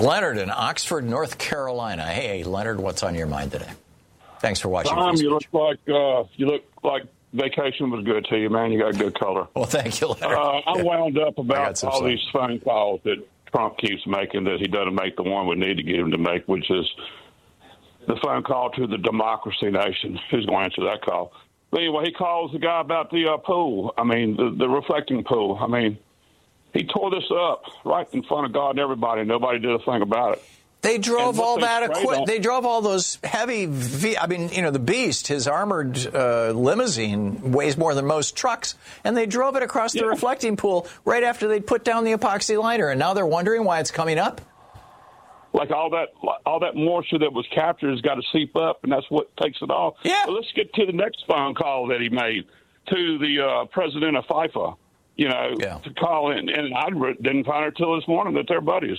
Leonard in Oxford, North Carolina. Hey, Leonard, what's on your mind today? Thanks for watching. Tom, you look like vacation was good to you, man. You got good color. Well, thank you, Leonard. I'm wound up about all these phone calls that Trump keeps making that he doesn't make the one we need to get him to make, which is the phone call to the Democracy Nation. Who's going to answer that call? But anyway, he calls the guy about the pool. I mean, the reflecting pool. I mean, he tore this up right in front of God and everybody. Nobody did a thing about it. They drove all that equipment. They drove all those heavy. The Beast, his armored limousine, weighs more than most trucks, and they drove it across the reflecting pool right after they put down the epoxy liner, and now they're wondering why it's coming up. Like all that moisture that was captured has got to seep up, and that's what takes it off. Yeah. But let's get to the next phone call that he made to the president of FIFA. To call in, and I didn't find her till this morning that they're buddies.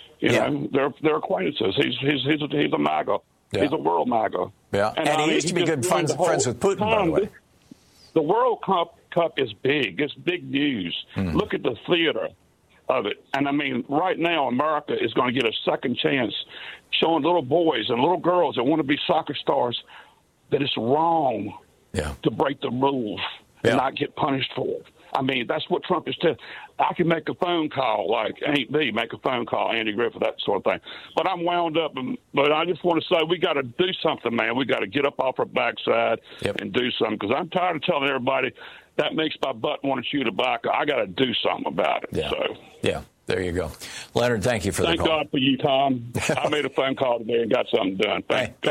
They're acquaintances. He's a MAGA. Yeah. He's a world MAGA. Yeah, and he used to be good friends with Putin, by the way. The World Cup is big. It's big news. Look at the theater of it. And, I mean, right now America is going to get a second chance showing little boys and little girls that want to be soccer stars that it's wrong to break the rules and not get punished for it. I mean, that's what Trump is telling. I can make a phone call like Ain't Me, make a phone call, Andy Griffith, that sort of thing. But I'm wound up. But I just want to say we got to do something, man. We got to get up off our backside and do something, because I'm tired of telling everybody that makes my butt want to chew tobacco. I got to do something about it. Yeah. There you go. Leonard, thank you for the call. Thank God for you, Tom. I made a phone call today and got something done.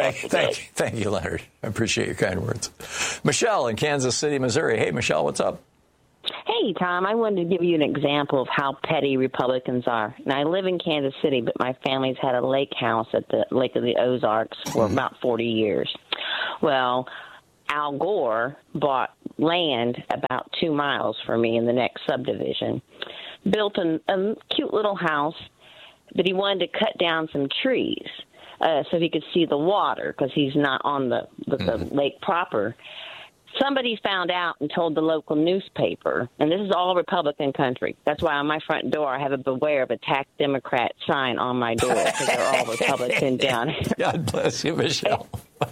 Thank you, Leonard. I appreciate your kind words. Michelle in Kansas City, Missouri. Hey, Michelle, what's up? Hey, Tom, I wanted to give you an example of how petty Republicans are. Now, I live in Kansas City, but my family's had a lake house at the Lake of the Ozarks for about 40 years. Well, Al Gore bought land about 2 miles from me in the next subdivision, built a cute little house, but he wanted to cut down some trees so he could see the water, because he's not on the lake proper. Somebody found out and told the local newspaper, and this is all Republican country. That's why on my front door I have a beware of attack Democrat sign on my door, because they're all Republican down here. God bless you, Michelle.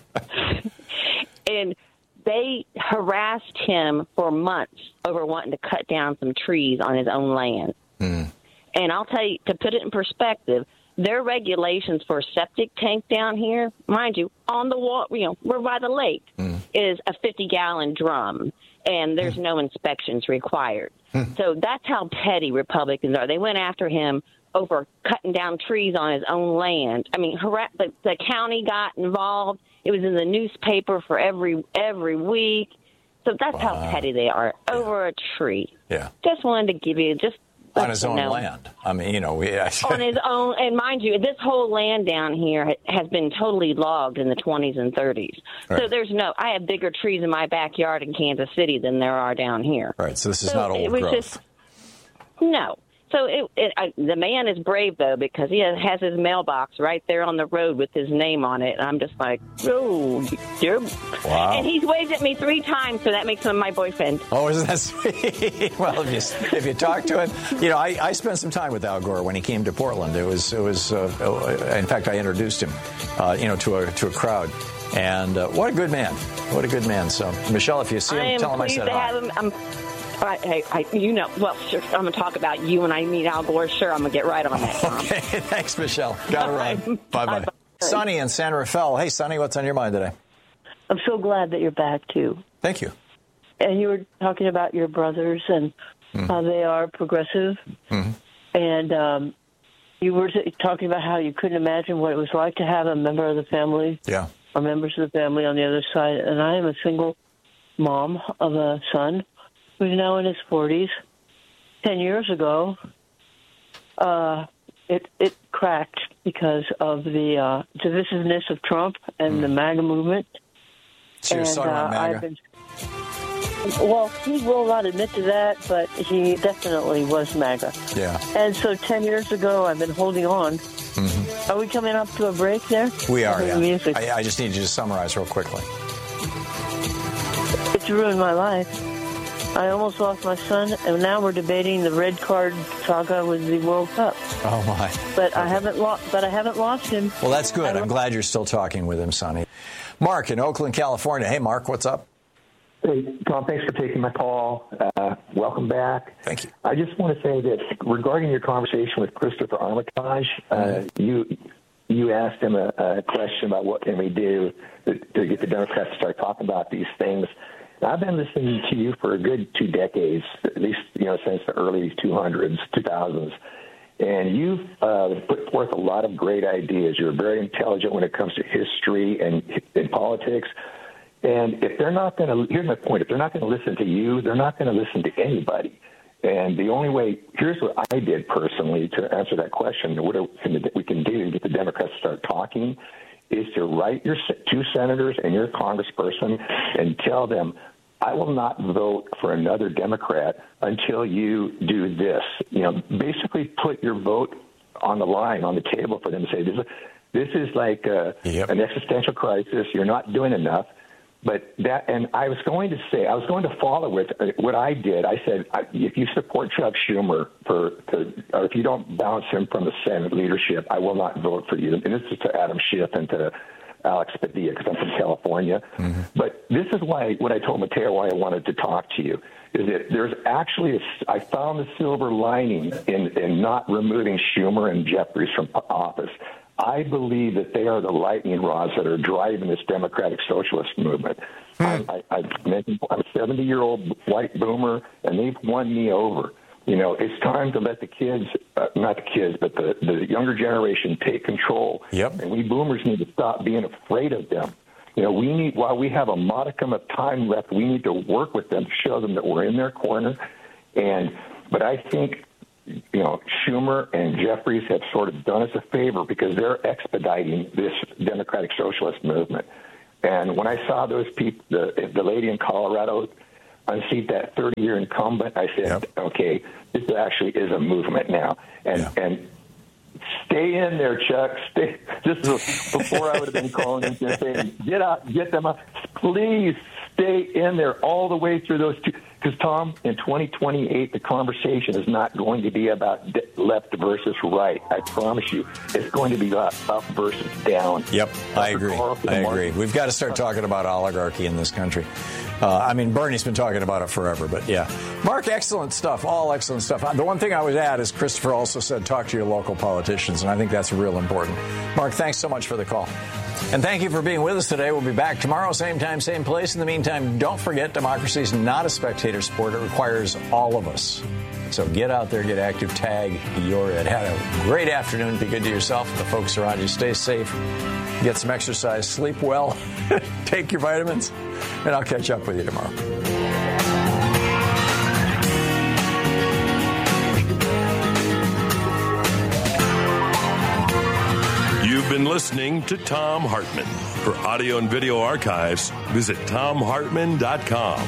And they harassed him for months over wanting to cut down some trees on his own land. And I'll tell you, to put it in perspective, their regulations for a septic tank down here, mind you, on the wall, we're by the lake, is a 50-gallon drum, and there's no inspections required. So that's how petty Republicans are. They went after him over cutting down trees on his own land. I mean, the county got involved. It was in the newspaper for every week. So that's how petty they are over a tree. Yeah. Just wanted to give you on his own land. I mean, on his own, and mind you, this whole land down here has been totally logged in the 20s and 30s. Right. So I have bigger trees in my backyard in Kansas City than there are down here. Right. So this is not old growth. No. So the man is brave, though, because he has his mailbox right there on the road with his name on it. And I'm just like, oh, wow. And he's waved at me 3 times, so that makes him my boyfriend. Oh, isn't that sweet? Well, if you talk to him, I spent some time with Al Gore when he came to Portland. It was in fact, I introduced him, to a crowd. And what a good man. What a good man. So, Michelle, if you see him, tell him I said hi. I am pleased to have him. Well, sure, I'm going to talk about you when I meet Al Gore. Sure, I'm going to get right on that, Tom. Okay, thanks, Michelle. Got to run. Bye-bye. Sonny in San Rafael. Hey, Sonny, what's on your mind today? I'm so glad that you're back, too. Thank you. And you were talking about your brothers and how they are progressive. And you were talking about how you couldn't imagine what it was like to have a member of the family or members of the family on the other side. And I am a single mom of a son who's now in his 40s. 10 years ago, it cracked because of the divisiveness of Trump and the MAGA movement. So you're sorry about MAGA? Well, he will not admit to that, but he definitely was MAGA. Yeah. And so 10 years ago, I've been holding on. Are we coming up to a break there? We are, yeah. I just need you to summarize real quickly. It's ruined my life. I almost lost my son, and now we're debating the red card saga with the World Cup. Oh my! But I haven't lost him. Well, that's good. I'm glad you're still talking with him, Sonny. Mark in Oakland, California. Hey, Mark, what's up? Hey, Tom, thanks for taking my call. Welcome back. Thank you. I just want to say that regarding your conversation with Christopher Armitage, you asked him a question about what can we do to get the Democrats to start talking about these things. I've been listening to you for a good 2 decades, at least since the early 2000s. And you've put forth a lot of great ideas. You're very intelligent when it comes to history and politics. And if they're not going to, here's my point, if they're not going to listen to you, they're not going to listen to anybody. And the only way, here's what I did personally to answer that question, what we can do to get the Democrats to start talking, is to write your 2 senators and your congressperson and tell them, I will not vote for another Democrat until you do this. Basically put your vote on the line, on the table for them to say, this is like an existential crisis. You're not doing enough. But that, and I was going to follow with what I did. I said, if you support Chuck Schumer or if you don't bounce him from the Senate leadership, I will not vote for you. And this is to Adam Schiff and to Alex Padilla, because I'm from California. Mm-hmm. But this is why, what I told Mateo, why I wanted to talk to you, is that there's actually, I found the silver lining in not removing Schumer and Jeffries from office. I believe that they are the lightning rods that are driving this democratic socialist movement. I'm a 70-year-old white boomer, and they've won me over. It's time to let the kids, not the kids, but the younger generation take control. Yep. And we boomers need to stop being afraid of them. While we have a modicum of time left, we need to work with them to show them that we're in their corner. But I think, Schumer and Jeffries have sort of done us a favor because they're expediting this democratic socialist movement. And when I saw those people, the lady in Colorado unseat that 30-year incumbent, I said, okay, this actually is a movement now. And stay in there, Chuck. Stay. Just before I would have been calling and saying, get out, get them up. Please stay in there all the way through those 2. Because, Tom, in 2028, the conversation is not going to be about left versus right. I promise you. It's going to be up versus down. Yep, I agree. We've got to start talking about oligarchy in this country. Bernie's been talking about it forever, but yeah. Mark, excellent stuff. All excellent stuff. The one thing I would add is Christopher also said talk to your local politicians, and I think that's real important. Mark, thanks so much for the call. And thank you for being with us today. We'll be back tomorrow, same time, same place. In the meantime, don't forget, democracy is not a spectator sport. It requires all of us. So get out there, get active, tag your it. Have a great afternoon. Be good to yourself and the folks around you. Stay safe. Get some exercise. Sleep well. Take your vitamins. And I'll catch up with you tomorrow. You've been listening to Thom Hartmann. For audio and video archives, visit ThomHartmann.com.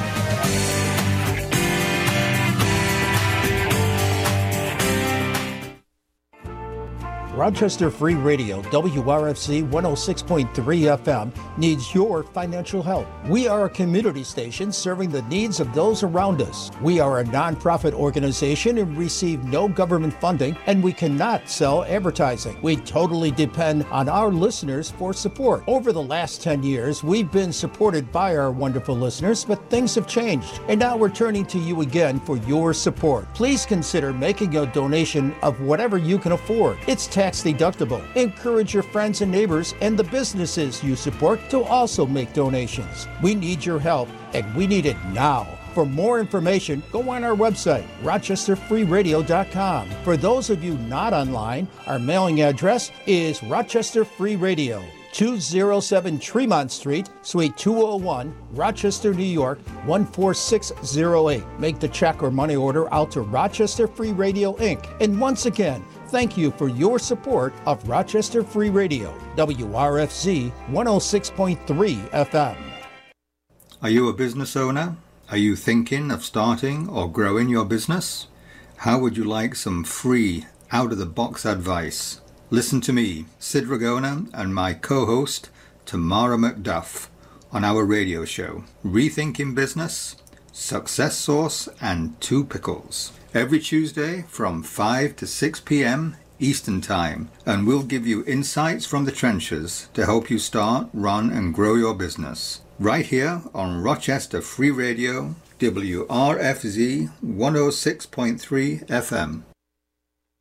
Rochester Free Radio, WRFC 106.3 FM, needs your financial help. We are a community station serving the needs of those around us. We are a nonprofit organization and receive no government funding, and we cannot sell advertising. We totally depend on our listeners for support. Over the last 10 years, we've been supported by our wonderful listeners, but things have changed, and now we're turning to you again for your support. Please consider making a donation of whatever you can afford. It's tax deductible. Encourage your friends and neighbors and the businesses you support to also make donations. We need your help, and we need it now. For more information, go on our website, rochesterfreeradio.com. For those of you not online, our mailing address is Rochester Free Radio, 207 Tremont Street, Suite 201, Rochester, New York, 14608. Make the check or money order out to Rochester Free Radio, Inc. And once again, thank you for your support of Rochester Free Radio, WRFZ 106.3 FM. Are you a business owner? Are you thinking of starting or growing your business? How would you like some free, out-of-the-box advice? Listen to me, Sid Ragona, and my co-host, Tamara McDuff, on our radio show, Rethinking Business, success sauce, and 2 pickles. Every Tuesday from 5 to 6 p.m. Eastern Time, and we'll give you insights from the trenches to help you start, run, and grow your business. Right here on Rochester Free Radio, WRFZ 106.3 FM.